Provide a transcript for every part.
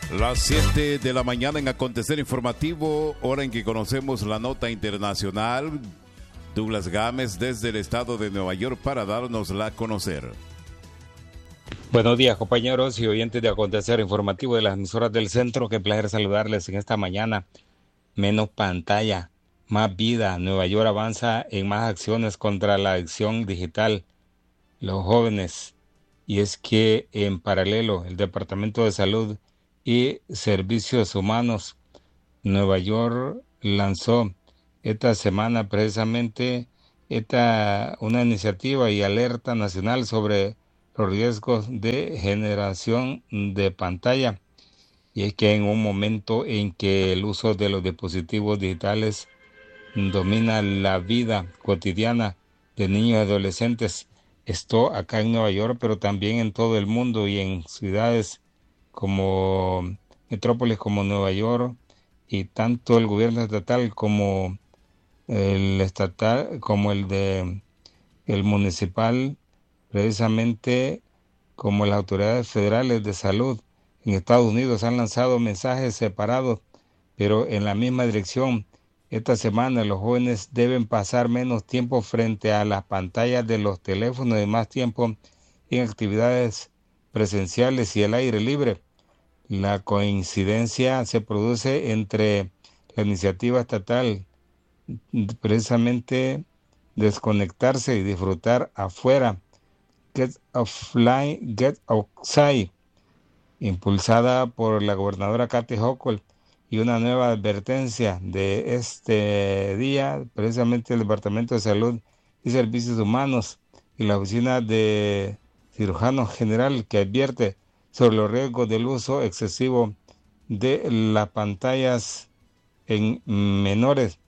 Las 7 de la mañana en Acontecer Informativo, hora en que conocemos la nota internacional. Douglas Gámez desde el estado de Nueva York para dárnosla a conocer. Buenos días, compañeros y oyentes de Acontecer Informativo de las emisoras del centro. Qué placer saludarles en esta mañana. Menos pantalla, más vida. Nueva York avanza en más acciones contra la adicción digital. Los jóvenes. Y es que en paralelo, el Departamento de Salud y Servicios Humanos Nueva York lanzó esta semana precisamente una iniciativa y alerta nacional sobre los riesgos de generación de pantalla. Y es que en un momento en que el uso de los dispositivos digitales domina la vida cotidiana de niños y adolescentes, esto acá en Nueva York, pero también en todo el mundo y en ciudades como metrópolis como Nueva York, y tanto el gobierno estatal como el municipal, precisamente como las autoridades federales de salud en Estados Unidos han lanzado mensajes separados, pero en la misma dirección. Esta semana los jóvenes deben pasar menos tiempo frente a las pantallas de los teléfonos y más tiempo en actividades presenciales y al aire libre. La coincidencia se produce entre la iniciativa estatal, precisamente desconectarse y disfrutar afuera, Get Offline, Get Outside, impulsada por la gobernadora Kathy Hochul, y una nueva advertencia de este día, precisamente el Departamento de Salud y Servicios Humanos y la Oficina de Cirujano General, que advierte sobre los riesgos del uso excesivo de las pantallas en menores.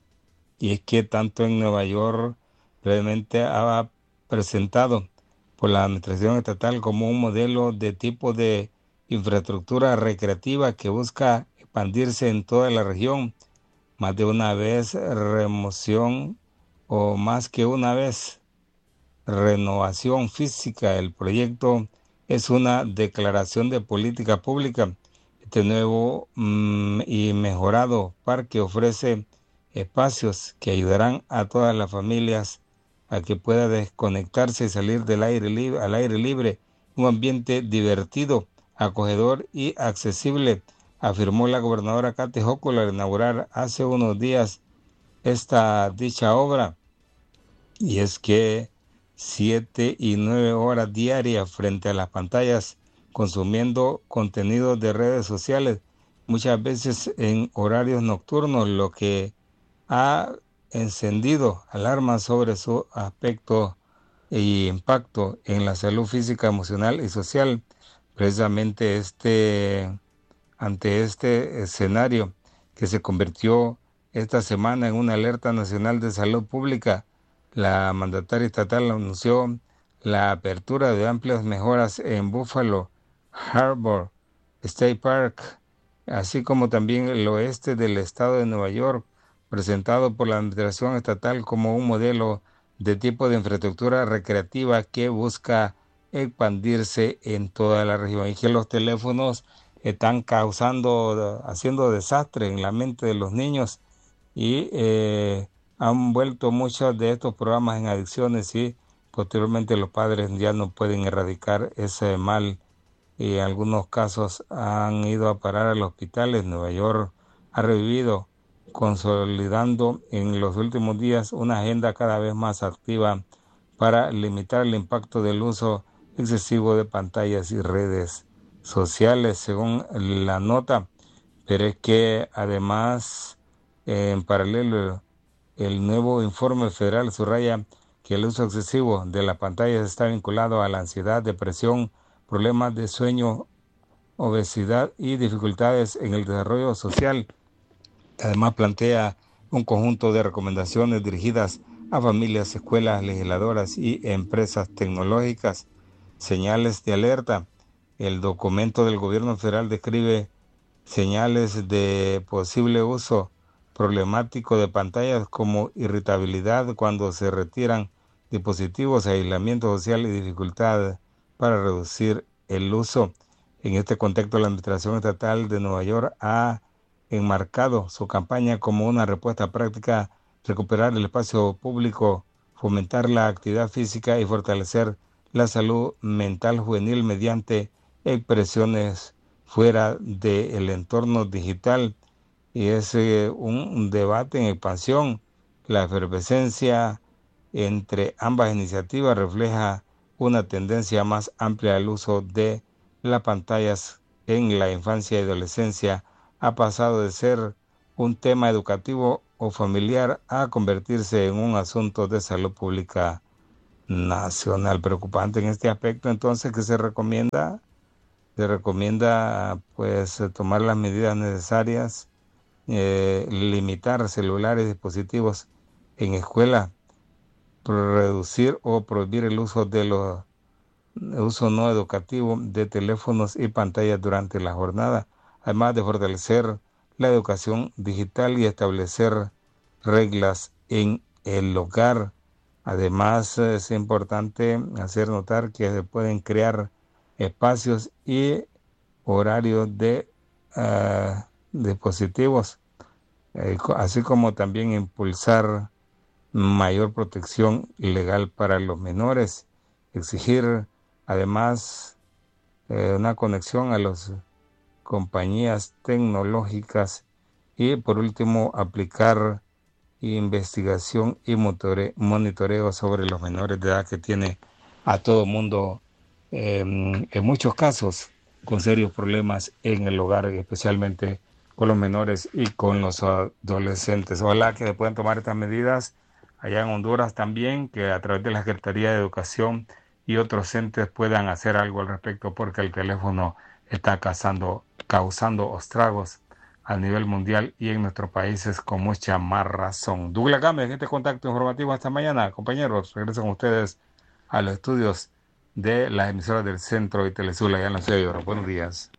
Y es que tanto en Nueva York realmente ha presentado por la administración estatal como un modelo de tipo de infraestructura recreativa que busca expandirse en toda la región. Más de una vez remoción, o más que una vez renovación física. El proyecto es una declaración de política pública. Este nuevo y mejorado parque ofrece espacios que ayudarán a todas las familias a que pueda desconectarse y salir al aire libre, un ambiente divertido, acogedor y accesible, afirmó la gobernadora Kathy Hochul al inaugurar hace unos días esta dicha obra. Y es que 7 y 9 horas diarias frente a las pantallas consumiendo contenidos de redes sociales, muchas veces en horarios nocturnos, lo que ha encendido alarmas sobre su aspecto y impacto en la salud física, emocional y social. Precisamente ante este escenario que se convirtió esta semana en una alerta nacional de salud pública, la mandataria estatal anunció la apertura de amplias mejoras en Buffalo Harbor State Park, así como también el oeste del estado de Nueva York, presentado por la administración estatal como un modelo de tipo de infraestructura recreativa que busca expandirse en toda la región, y que los teléfonos están haciendo desastre en la mente de los niños y han vuelto muchos de estos programas en adicciones, y posteriormente los padres ya no pueden erradicar ese mal, y en algunos casos han ido a parar al hospital. Nueva York ha revivido, consolidando en los últimos días una agenda cada vez más activa para limitar el impacto del uso excesivo de pantallas y redes sociales, según la nota. Pero es que además, en paralelo, el nuevo informe federal subraya que el uso excesivo de las pantallas está vinculado a la ansiedad, depresión, problemas de sueño, obesidad y dificultades en el desarrollo social. Además, plantea un conjunto de recomendaciones dirigidas a familias, escuelas, legisladoras y empresas tecnológicas. Señales de alerta. El documento del gobierno federal describe señales de posible uso problemático de pantallas como irritabilidad cuando se retiran dispositivos, aislamiento social y dificultad para reducir el uso. En este contexto, la Administración Estatal de Nueva York ha enmarcado su campaña como una respuesta práctica, recuperar el espacio público, fomentar la actividad física y fortalecer la salud mental juvenil mediante expresiones fuera del entorno digital. Y es un debate en expansión. La efervescencia entre ambas iniciativas refleja una tendencia más amplia al uso de las pantallas en la infancia y adolescencia. Ha pasado de ser un tema educativo o familiar a convertirse en un asunto de salud pública nacional. Preocupante en este aspecto. Entonces, ¿qué se recomienda? Se recomienda pues tomar las medidas necesarias, limitar celulares y dispositivos en escuela, reducir o prohibir el uso no educativo de teléfonos y pantallas durante la jornada, además de fortalecer la educación digital y establecer reglas en el hogar. Además, es importante hacer notar que se pueden crear espacios y horarios de dispositivos, así como también impulsar mayor protección legal para los menores, exigir además una conexión a las compañías tecnológicas y por último aplicar investigación y monitoreo sobre los menores de edad que tiene a todo mundo en muchos casos con serios problemas en el hogar, especialmente con los menores y con los adolescentes. Ojalá que se puedan tomar estas medidas allá en Honduras también, que a través de la Secretaría de Educación y otros entes puedan hacer algo al respecto, porque el teléfono está causando estragos a nivel mundial y en nuestros países con mucha más razón. Douglas Gámez, en este contacto informativo esta mañana, compañeros, regreso con ustedes a los estudios de las emisoras del Centro y Telesur allá en la ciudad de Oro. Buenos días.